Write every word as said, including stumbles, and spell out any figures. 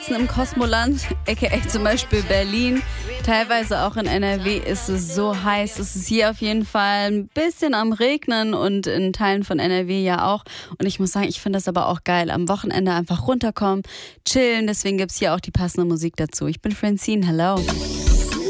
Im Kosmoland, aka zum Beispiel Berlin, teilweise auch in N R W ist es so heiß. Es ist hier auf jeden Fall ein bisschen am Regnen und in Teilen von N R W ja auch. Und ich muss sagen, ich finde das aber auch geil. Am Wochenende einfach runterkommen, chillen. Deswegen gibt es hier auch die passende Musik dazu. Ich bin Francine, hello.